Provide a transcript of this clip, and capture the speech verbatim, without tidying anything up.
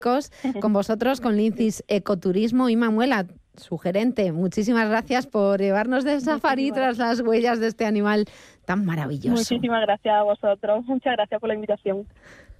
con vosotros, con Lincis Ecoturismo. y Manuela, su gerente, muchísimas gracias por llevarnos de safari tras las huellas de este animal tan maravilloso. Muchísimas gracias a vosotros. Muchas gracias por la invitación.